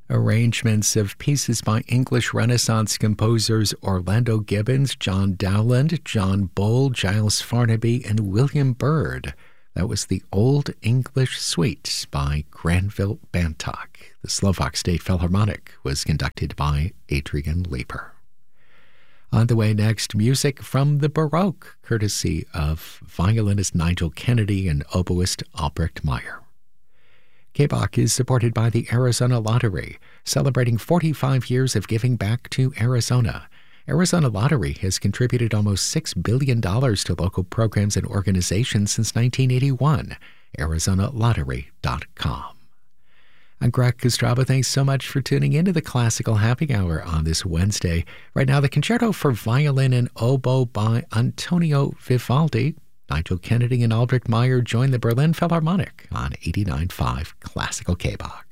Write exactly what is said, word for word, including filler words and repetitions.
Arrangements of pieces by English Renaissance composers Orlando Gibbons, John Dowland, John Bull, Giles Farnaby, and William Byrd. That was the Old English Suite by Granville Bantock. The Slovak State Philharmonic was conducted by Adrian Leeper. On the way next, music from the Baroque, courtesy of violinist Nigel Kennedy and oboist Albrecht Meyer. K B O C is supported by the Arizona Lottery, celebrating forty-five years of giving back to Arizona. Arizona Lottery has contributed almost six billion dollars to local programs and organizations since nineteen eighty-one. Arizona Lottery dot com. I'm Greg Kostraba. Thanks so much for tuning into the Classical Happy Hour on this Wednesday. Right now, the Concerto for Violin and Oboe by Antonio Vivaldi. Nigel Kennedy and Albrecht Meyer join the Berlin Philharmonic on eighty-nine point five Classical K B O C.